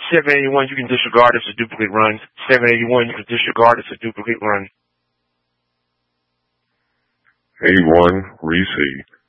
781, you can disregard as a duplicate run. 781, you can disregard as a duplicate run. 81, receive.